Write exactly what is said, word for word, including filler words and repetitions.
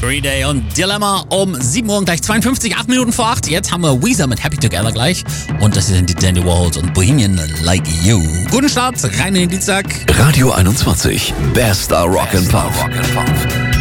Green Day und Dilemma um sieben Uhr und gleich zweiundfünfzig, acht Minuten vor acht. Jetzt haben wir Weezer mit Happy Together gleich. Und das sind die Dandy Warhols und Bohemian Like You. Guten Start, rein in den Dienstag. Radio einundzwanzig, bester Rock and Pop.